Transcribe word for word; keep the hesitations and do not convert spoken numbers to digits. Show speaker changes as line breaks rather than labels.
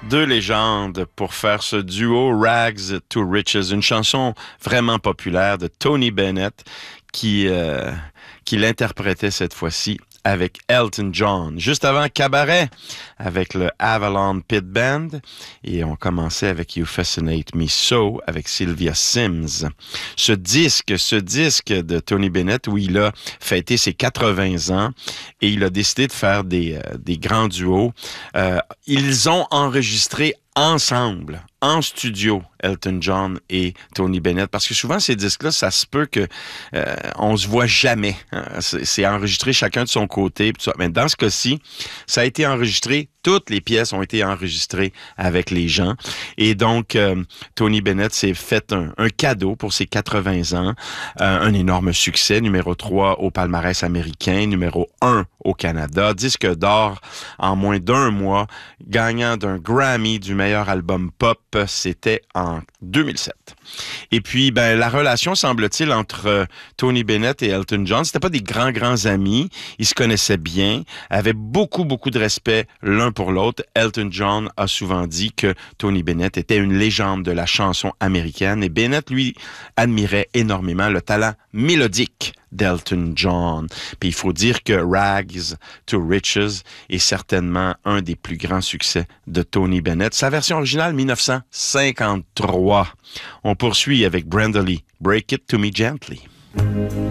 Deux légendes pour faire ce duo Rags to Riches, une chanson vraiment populaire de Tony Bennett qui, euh, qui l'interprétait cette fois-ci avec Elton John. Juste avant Cabaret avec le Avalon Pit Band et on commençait avec You Fascinate Me So avec Sylvia Sims. Ce disque, ce disque de Tony Bennett où il a fêté ses quatre-vingts ans et il a décidé de faire des, euh, des grands duos. Euh, ils ont enregistré ensemble, en studio, Elton John et Tony Bennett, parce que souvent ces disques-là, ça se peut que euh, on se voit jamais. Hein. C'est, c'est enregistré chacun de son côté, tout ça. Mais dans ce cas-ci, ça a été enregistré. Toutes les pièces ont été enregistrées avec les gens. Et donc, euh, Tony Bennett s'est fait un, un cadeau pour ses quatre-vingts ans. Euh, un énorme succès, numéro trois au palmarès américain, numéro un au Canada, disque d'or en moins d'un mois, gagnant d'un Grammy du meilleur album pop, c'était en deux mille sept. Et puis, ben, la relation, semble-t-il, entre euh, Tony Bennett et Elton John, c'était pas des grands, grands amis. Ils se connaissaient bien, avaient beaucoup, beaucoup de respect l'un pour l'autre. Elton John a souvent dit que Tony Bennett était une légende de la chanson américaine et Bennett, lui, admirait énormément le talent mélodique d'Elton John. Puis il faut dire que Rags to Riches est certainement un des plus grands succès de Tony Bennett. Sa version originale, dix-neuf cent cinquante-trois. On poursuit avec Brenda Lee, Break It to Me Gently.